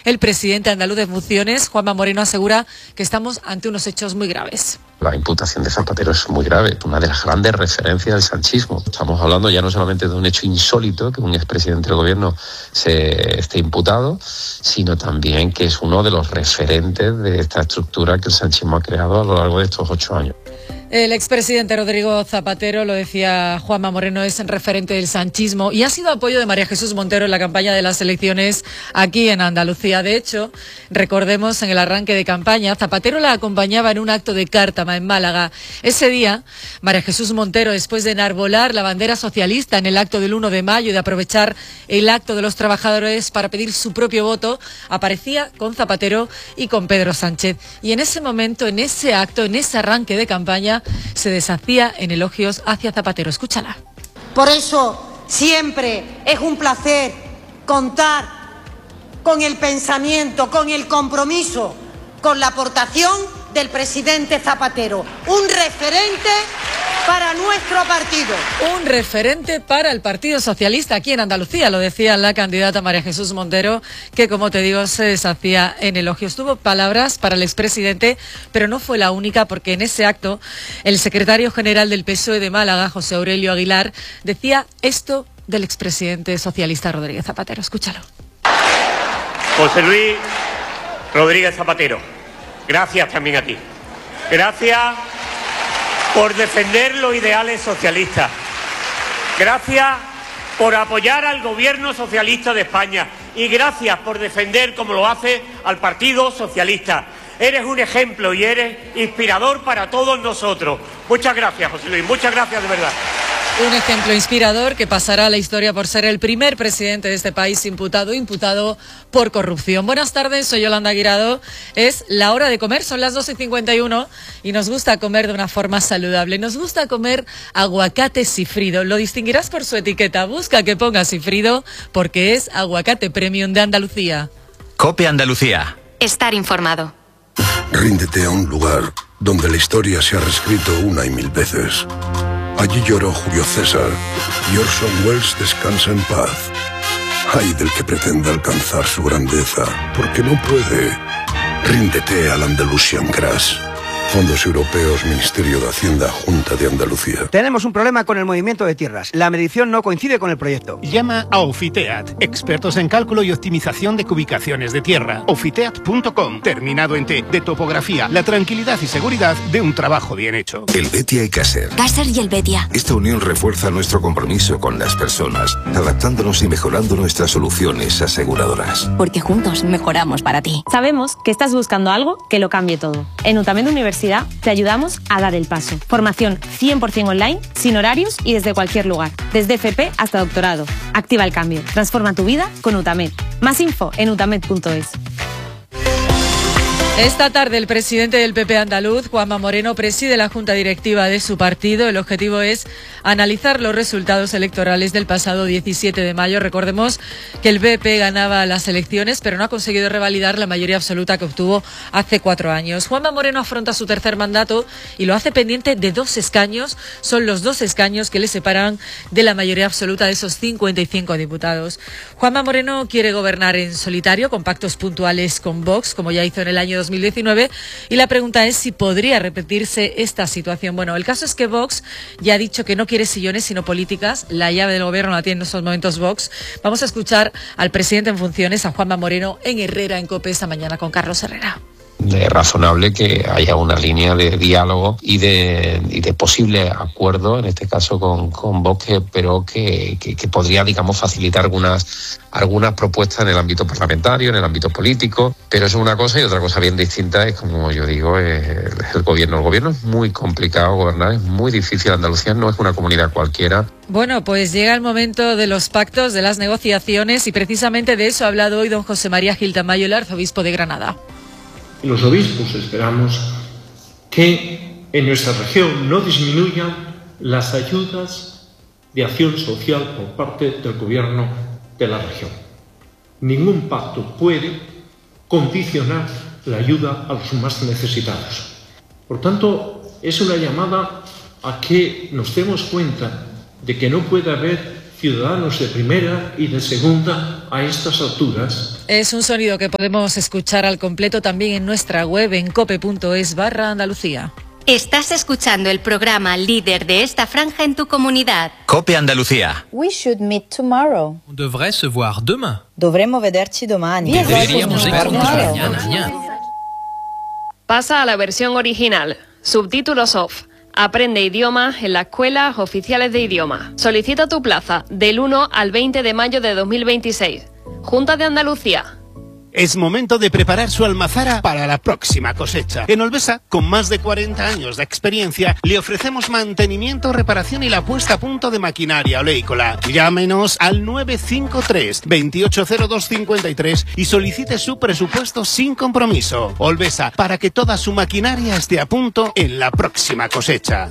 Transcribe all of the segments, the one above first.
el presidente andaluz de funciones. Juanma Moreno asegura que estamos ante unos hechos muy graves. La imputación de Zapatero es muy grave, una de las grandes referencias del sanchismo. Estamos hablando ya no solamente de un hecho insólito, que un expresidente del gobierno se esté imputado, sino también que es uno de los referentes de esta estructura que el sanchismo ha creado a lo largo de estos 8 años. El expresidente Rodrigo Zapatero, lo decía Juanma Moreno, es referente del sanchismo y ha sido apoyo de María Jesús Montero en la campaña de las elecciones aquí en Andalucía. De hecho, recordemos en el arranque de campaña, Zapatero la acompañaba en un acto de Cártama en Málaga. Ese día, María Jesús Montero, después de enarbolar la bandera socialista en el acto del 1 de mayo y de aprovechar el acto de los trabajadores para pedir su propio voto, aparecía con Zapatero y con Pedro Sánchez. Y en ese momento, en ese acto, en ese arranque de campaña, se deshacía en elogios hacia Zapatero. Escúchala. Por eso siempre es un placer contar con el pensamiento, con el compromiso, con la aportación del presidente Zapatero, un referente para nuestro partido. Un referente para el Partido Socialista aquí en Andalucía, lo decía la candidata María Jesús Montero, que como te digo se deshacía en elogios. Tuvo palabras para el expresidente, pero no fue la única, porque en ese acto el secretario general del PSOE de Málaga, José Aurelio Aguilar, decía esto del expresidente socialista Rodríguez Zapatero. Escúchalo. José Luis Rodríguez Zapatero, gracias también a ti. Gracias por defender los ideales socialistas. Gracias por apoyar al gobierno socialista de España. Y gracias por defender, como lo hace, al Partido Socialista. Eres un ejemplo y eres inspirador para todos nosotros. Muchas gracias, José Luis. Muchas gracias, de verdad. Un ejemplo inspirador que pasará a la historia por ser el primer presidente de este país imputado por corrupción. Buenas tardes, soy Yolanda Guirado. Es la hora de comer, son las 12:51 y nos gusta comer de una forma saludable. Nos gusta comer aguacate sifrido. Lo distinguirás por su etiqueta. Busca que ponga sifrido porque es aguacate premium de Andalucía. COPE Andalucía. Estar informado. Ríndete a un lugar donde la historia se ha reescrito una y mil veces. Allí lloró Julio César y Orson Welles descansa en paz. Ay del que pretenda alcanzar su grandeza, porque no puede. Ríndete al Andalusian Grass. Fondos Europeos, Ministerio de Hacienda, Junta de Andalucía. Tenemos un problema con el movimiento de tierras. La medición no coincide con el proyecto. Llama a Ofiteat, expertos en cálculo y optimización de cubicaciones de tierra. Ofiteat.com, terminado en T, de topografía, la tranquilidad y seguridad de un trabajo bien hecho. El Betia y Caser. Caser y el Betia. Esta unión refuerza nuestro compromiso con las personas, adaptándonos y mejorando nuestras soluciones aseguradoras. Porque juntos mejoramos para ti. Sabemos que estás buscando algo que lo cambie todo. En UTAMED Universidad te ayudamos a dar el paso. Formación 100% online, sin horarios y desde cualquier lugar. Desde FP hasta doctorado. Activa el cambio. Transforma tu vida con UTAMED. Más info en utamed.es. Esta tarde el presidente del PP andaluz, Juanma Moreno, preside la junta directiva de su partido. El objetivo es analizar los resultados electorales del pasado 17 de mayo. Recordemos que el PP ganaba las elecciones, pero no ha conseguido revalidar la mayoría absoluta que obtuvo hace 4 años. Juanma Moreno afronta su tercer mandato y lo hace pendiente de 2 escaños. Son los 2 escaños que le separan de la mayoría absoluta de esos 55 diputados. Juanma Moreno quiere gobernar en solitario, con pactos puntuales con Vox, como ya hizo en el año 2019, y la pregunta es si podría repetirse esta situación. Bueno, el caso es que Vox ya ha dicho que no quiere sillones sino políticas. La llave del gobierno la tiene en estos momentos Vox. Vamos a escuchar al presidente en funciones, a Juanma Moreno, en Herrera en COPE esta mañana con Carlos Herrera. Es razonable que haya una línea de diálogo y de posible acuerdo, en este caso con Vox, pero que podría, digamos, facilitar algunas propuestas en el ámbito parlamentario, en el ámbito político, pero eso es una cosa, y otra cosa bien distinta es, como yo digo, el gobierno. El gobierno es muy complicado gobernar, es muy difícil. Andalucía no es una comunidad cualquiera. Bueno, pues llega el momento de los pactos, de las negociaciones, y precisamente de eso ha hablado hoy don José María Gil Tamayo, el arzobispo de Granada. Los obispos esperamos que en nuestra región no disminuyan las ayudas de acción social por parte del gobierno de la región. Ningún pacto puede condicionar la ayuda a los más necesitados. Por tanto, es una llamada a que nos demos cuenta de que no puede haber ciudadanos de primera y de segunda a estas alturas. Es un sonido que podemos escuchar al completo también en nuestra web en cope.es/Andalucía. Estás escuchando el programa líder de esta franja en tu comunidad. Cope Andalucía. We should meet tomorrow. On devrait se voir demain. Dovremmo vederci domani. Deberíamos vernos mañana. Pasa a la versión original. Subtítulos off. Aprende idiomas en las escuelas oficiales de idioma. Solicita tu plaza del 1 al 20 de mayo de 2026. Junta de Andalucía. Es momento de preparar su almazara para la próxima cosecha. En Olvesa, con más de 40 años de experiencia, le ofrecemos mantenimiento, reparación y la puesta a punto de maquinaria oleícola. Llámenos al 953 280253 y solicite su presupuesto sin compromiso. Olvesa, para que toda su maquinaria esté a punto en la próxima cosecha.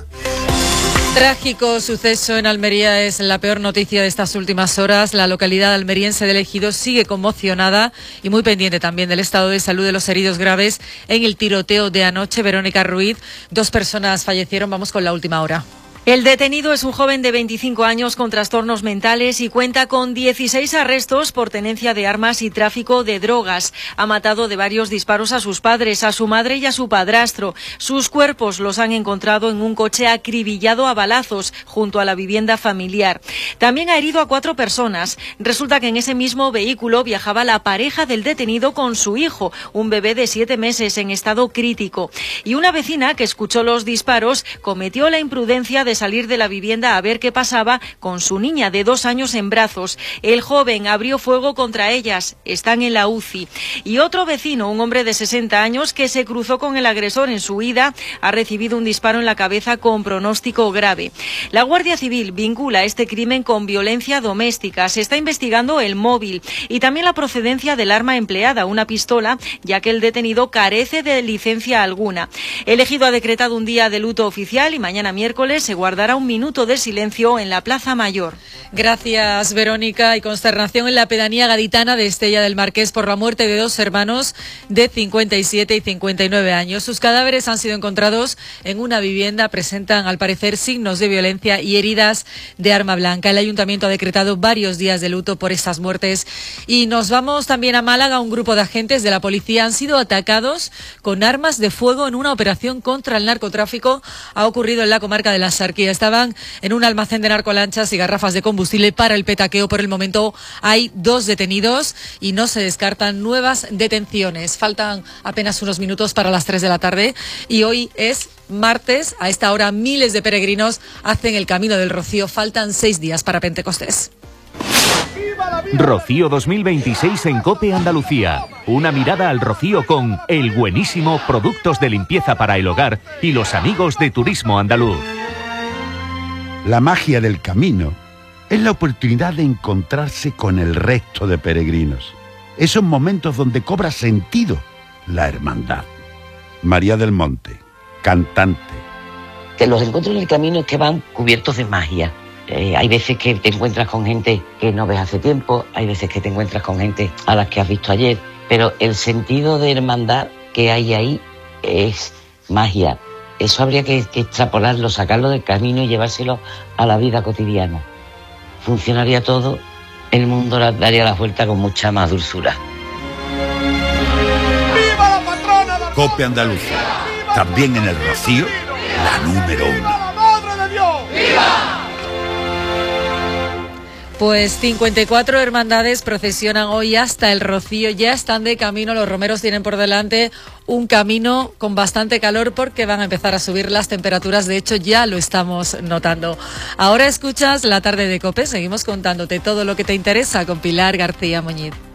Trágico suceso en Almería es la peor noticia de estas últimas horas. La localidad almeriense del Ejido sigue conmocionada y muy pendiente también del estado de salud de los heridos graves en el tiroteo de anoche. Verónica Ruiz, 2 personas fallecieron. Vamos con la última hora. El detenido es un joven de 25 años con trastornos mentales y cuenta con 16 arrestos por tenencia de armas y tráfico de drogas. Ha matado de varios disparos a sus padres, a su madre y a su padrastro. Sus cuerpos los han encontrado en un coche acribillado a balazos junto a la vivienda familiar. También ha herido a 4 personas. Resulta que en ese mismo vehículo viajaba la pareja del detenido con su hijo, un bebé de 7 meses en estado crítico. Y una vecina que escuchó los disparos cometió la imprudencia de salir de la vivienda a ver qué pasaba con su niña de 2 años en brazos. El joven abrió fuego contra ellas. Están en la UCI. Y otro vecino, un hombre de 60 años que se cruzó con el agresor en su huida, ha recibido un disparo en la cabeza con pronóstico grave. La Guardia Civil vincula este crimen con violencia doméstica. Se está investigando el móvil y también la procedencia del arma empleada, una pistola, ya que el detenido carece de licencia alguna. El Ejido ha decretado un día de luto oficial y mañana miércoles se guardará un minuto de silencio en la Plaza Mayor. Gracias, Verónica. Y consternación en la pedanía gaditana de Estella del Marqués por la muerte de 2 hermanos de 57 y 59 años. Sus cadáveres han sido encontrados en una vivienda. Presentan, al parecer, signos de violencia y heridas de arma blanca. El ayuntamiento ha decretado varios días de luto por estas muertes. Y nos vamos también a Málaga. Un grupo de agentes de la policía han sido atacados con armas de fuego en una operación contra el narcotráfico. Ha ocurrido en la comarca de la Sarquía. Estaban en un almacén de narcolanchas y garrafas de combustible para el petaqueo. Por el momento hay 2 detenidos y no se descartan nuevas detenciones. Faltan apenas unos minutos para las 3 de la tarde y hoy es martes. A esta hora miles de peregrinos hacen el Camino del Rocío. Faltan 6 días para Pentecostés. Rocío 2026 en COPE Andalucía. Una mirada al Rocío con El Buenísimo, productos de limpieza para el hogar y los amigos de Turismo Andaluz. La magia del camino es la oportunidad de encontrarse con el resto de peregrinos. Esos momentos donde cobra sentido la hermandad. María del Monte, cantante. Que los encuentros en el camino es que van cubiertos de magia. Hay veces que te encuentras con gente que no ves hace tiempo, hay veces que te encuentras con gente a las que has visto ayer, pero el sentido de hermandad que hay ahí es magia. Eso habría que extrapolarlo, sacarlo del camino y llevárselo a la vida cotidiana. Funcionaría todo, el mundo daría la vuelta con mucha más dulzura. ¡Viva la patrona! COPE Andalucía, también en el Rocío, la número 1. ¡Viva la Madre de Dios! ¡Viva! Pues 54 hermandades procesionan hoy hasta el Rocío, ya están de camino, los romeros tienen por delante un camino con bastante calor porque van a empezar a subir las temperaturas, de hecho ya lo estamos notando. Ahora escuchas La Tarde de COPE, seguimos contándote todo lo que te interesa con Pilar García Muñiz.